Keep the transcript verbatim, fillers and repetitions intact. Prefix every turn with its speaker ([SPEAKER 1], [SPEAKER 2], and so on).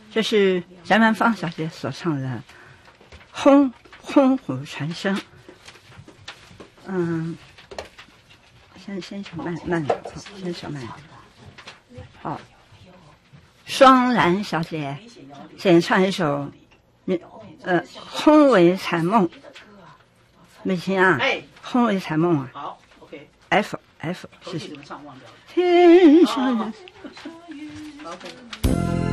[SPEAKER 1] 这是翟曼芳小姐所唱的《轰轰虎传声》。嗯，先先小慢慢点，先小慢点。好，双兰小姐先唱一首，呃，《轰为残梦》。美琴啊，哎，《轰为残梦》啊。
[SPEAKER 2] 好 ，OK。
[SPEAKER 1] F F 是。
[SPEAKER 2] 唱忘掉了。
[SPEAKER 1] 天上的。
[SPEAKER 2] OK。